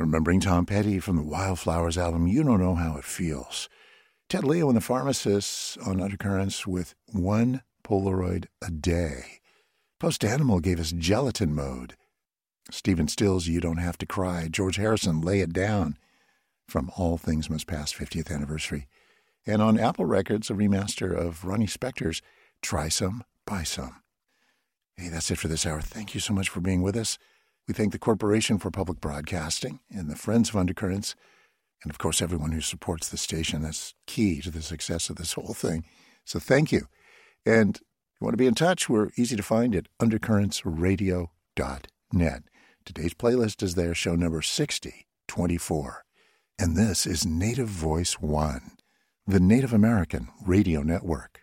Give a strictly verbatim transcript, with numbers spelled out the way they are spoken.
Remembering Tom Petty from the Wildflowers album, You Don't Know How It Feels. Ted Leo and the Pharmacists on Undercurrents with One Polaroid a Day. Post Animal gave us Gelatin Mode. Stephen Stills, You Don't Have to Cry. George Harrison, Lay It Down from All Things Must Pass fiftieth Anniversary. And on Apple Records, a remaster of Ronnie Spector's Try Some, Buy Some. Hey, that's it for this hour. Thank you so much for being with us. We thank the Corporation for Public Broadcasting and the Friends of Undercurrents, and of course everyone who supports the station. That's key to the success of this whole thing. So thank you. And if you want to be in touch, we're easy to find at undercurrents radio dot net. Today's playlist is there, show number sixty twenty-four. And this is Native Voice One, the Native American Radio Network.